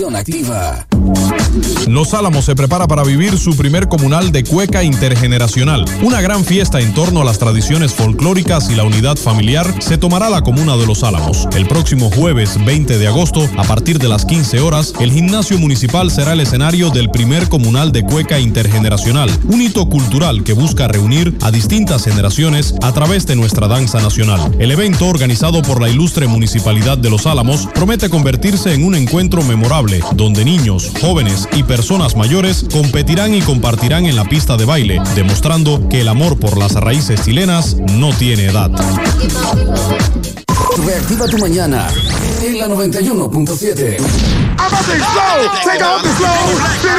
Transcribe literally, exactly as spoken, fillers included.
Activa. Los Álamos se prepara para vivir su primer comunal de cueca intergeneracional. Una gran fiesta en torno a las tradiciones folclóricas y la unidad familiar se tomará la comuna de Los Álamos. El próximo jueves veinte de agosto, a partir de las quince horas, el gimnasio municipal será el escenario del primer comunal de cueca intergeneracional, un hito cultural que busca reunir a distintas generaciones a través de nuestra danza nacional. El evento, organizado por la ilustre Municipalidad de Los Álamos, promete convertirse en un encuentro memorable, donde niños, jóvenes y personas mayores competirán y compartirán en la pista de baile, demostrando que el amor por las raíces chilenas no tiene edad. Reactiva tu mañana en la noventa y uno punto siete.